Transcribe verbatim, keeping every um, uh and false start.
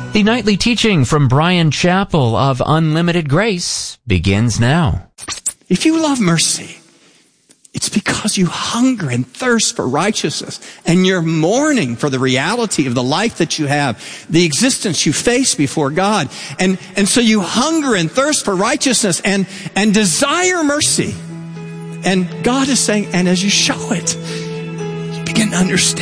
The nightly teaching from Bryan Chapell of Unlimited Grace begins now. If you love mercy, it's because you hunger and thirst for righteousness, and you're mourning for the reality of the life that you have, the existence you face before God. And, and so you hunger and thirst for righteousness and, and desire mercy. And God is saying, and as you show it, you begin to understand